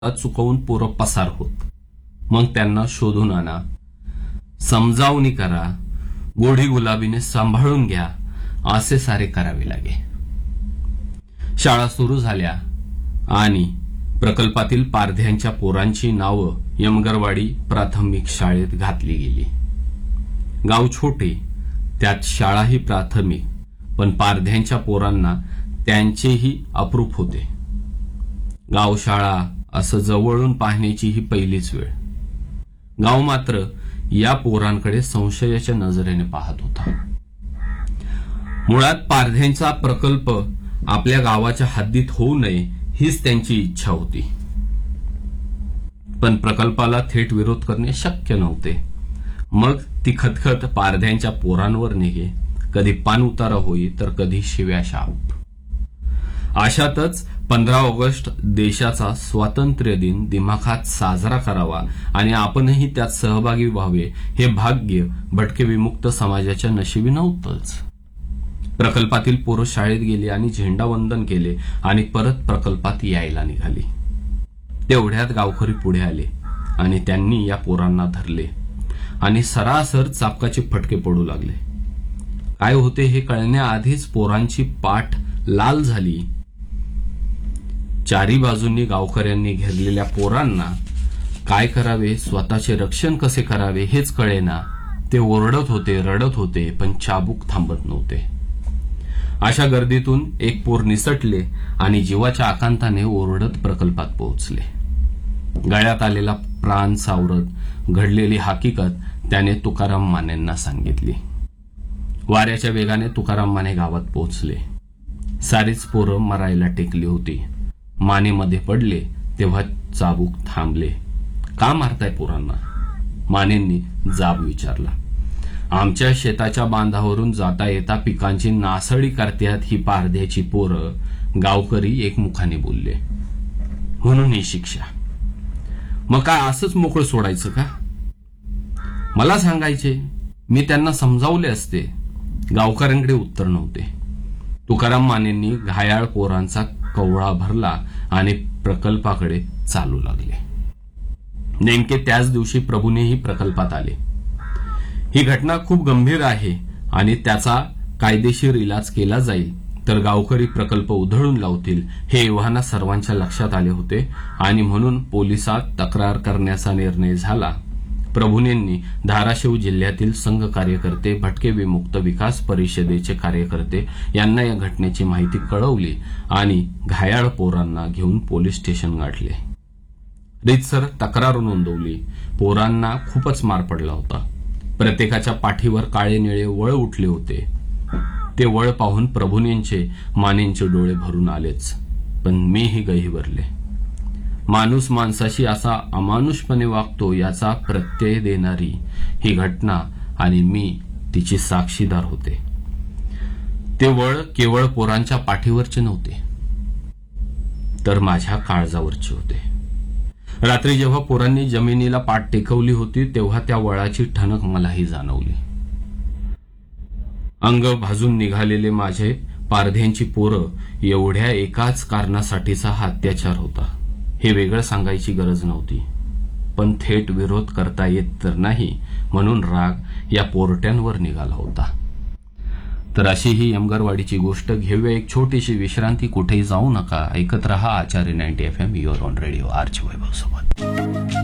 चुकवून पोरं पसार होत. मग त्यांना शोधून आणा, समजावणी करा, गोढी गुलाबीने सांभाळून घ्या, असे सारे करावे लागे. शाळा सुरू झाल्या आणि प्रकल्पातील पारध्यांच्या पोरांची नावं यमगरवाडी प्राथमिक शाळेत घातली गेली. गाव छोटे, त्यात शाळाही प्राथमिक, पण पारध्यांच्या पोरांना त्यांचेही अप्रूप होते. गाव शाळा असं जवळून पाहण्याची ही पहिलीच वेळ. गाव मात्र या पोरांकडे संशयाच्या नजरेने पाहत होता. मुळात पारध्यांचा प्रकल्प आपल्या गावाच्या हद्दीत होऊ नये हीच त्यांची इच्छा होती. पण प्रकल्पाला थेट विरोध करणे शक्य नव्हते. मग ती खतखत पारध्यांच्या पोरांवर निघे. कधी पान उतारा होई तर कधी शिव्या शाप. अशातच 15 ऑगस्ट देशाचा स्वातंत्र्य दिन दिमाखात साजरा करावा आणि आपणही त्यात सहभागी व्हावे हे भाग्य भटके विमुक्त समाजाच्या नशिबी नव्हतंच. प्रकल्पातील पोरं शाळेत गेली आणि झेंडावंदन केले आणि परत प्रकल्पात यायला निघाली. तेवढ्यात गावकरी पुढे आले आणि त्यांनी या पोरांना धरले आणि सरासर चापकाचे फटके पडू लागले. काय होते हे कळण्याआधीच पोरांची पाठ लाल झाली. चारी बाजूंनी गावकऱ्यांनी घेरलेल्या पोरांना काय करावे, स्वतःचे रक्षण कसे करावे हेच कळेना. ते ओरडत होते, रडत होते, पण चाबूक थांबत नव्हते. अशा गर्दीतून एक पोर निसटले आणि जीवाच्या आकांताने ओरडत प्रकल्पात पोहोचले. गळ्यात आलेला प्राण सावरत घडलेली हकीकत त्याने तुकाराम मानेंना सांगितली. वाऱ्याच्या वेगाने तुकाराम माने गावात पोहोचले. सारीच पोरं मरायला टेकली होती. मानेमध्ये पडले तेव्हा चाबूक थांबले. का मारताय पोरांना? मानेंनी जाब विचारला. आमच्या शेताच्या बांधावरून जाता येता पिकांची नासडी करतात ही पारध्याची पोरं, गावकरी एकमुखाने बोलले. म्हणून ही शिक्षा. मग काय असंच मोकळं सोडायचं का? मला सांगायचे, मी त्यांना समजावले असते. गावकऱ्यांकडे उत्तर नव्हते. तुकाराम मानेंनी घायाळ पोरांचा कवळा भरला आणि प्रकल्पाकडे चालू लागले. नेमके त्याच दिवशी प्रभूनेही प्रकल्पात आले. ही घटना खूप गंभीर आहे आणि त्याचा कायदेशीर इलाज केला जाईल तर गावकरी प्रकल्प उधळून लावतील हे एव्हाना सर्वांच्या लक्षात आले होते आणि म्हणून पोलिसात तक्रार करण्याचा निर्णय झाला. प्रभूनेंनी धाराशिव जिल्ह्यातील संघ कार्यकर्ते, भटके विमुक्त विकास परिषदेचे कार्यकर्ते यांना या घटनेची माहिती कळवली आणि घायाळ पोरांना घेऊन पोलीस स्टेशन गाठले. रीतसर तक्रार नोंदवली. पोरांना खूपच मार पडला होता. प्रत्येकाच्या पाठीवर काळे निळे वळ उठले होते. ते वळ पाहून प्रभूनेंचे, मानेंचे डोळे भरून आलेच. पण मीही गहिवरले. माणूस माणसाशी असा अमानुषपणे वागतो याचा प्रत्यय देणारी ही घटना आणि मी तिची साक्षीदार होते. ते वळ केवळ पोरांच्या पाठीवरचे नव्हते तर माझ्या काळजावरचे होते. रात्री जेव्हा पोरांनी जमिनीला पाठ टेकवली होती तेव्हा त्या वळाची ठणक मलाही जाणवली. अंग भाजून निघालेले माझे पारध्यांची पोरं एवढ्या एकाच कारणासाठीचा हा अत्याचार होता हे वेगळं सांगायची गरज नव्हती. पण थेट विरोध करता येत तर नाही म्हणून राग या पोरट्यांवर निघाला होता. तर अशी ही यमगरवाडीची गोष्ट. घेऊया एक छोटीशी विश्रांती. कुठेही जाऊ नका. ऐकत रहा आचार्य 90 FM युअर ऑन रेडिओ. आरचे वैभव सोबत.